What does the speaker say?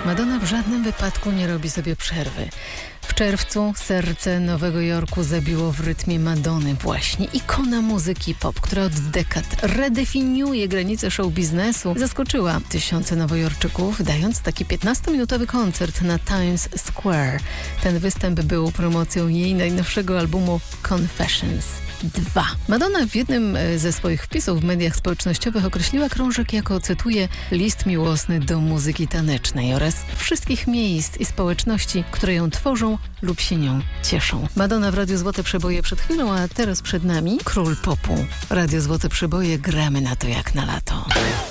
Madonna w żadnym wypadku nie robi sobie przerwy. W czerwcu serce Nowego Jorku zabiło w rytmie Madonny właśnie. Ikona muzyki pop, która od dekad redefiniuje granice show biznesu, zaskoczyła tysiące nowojorczyków, dając taki 15-minutowy koncert na Times Square. Ten występ był promocją jej najnowszego albumu Confessions 2. Madonna w jednym ze swoich wpisów w mediach społecznościowych określiła krążek jako, cytuję, list miłosny do muzyki tanecznej oraz wszystkich miejsc i społeczności, które ją tworzą lub się nią cieszą. Madonna w Radiu Złote Przeboje przed chwilą, a teraz przed nami król popu. Radio Złote Przeboje, gramy na to jak na lato.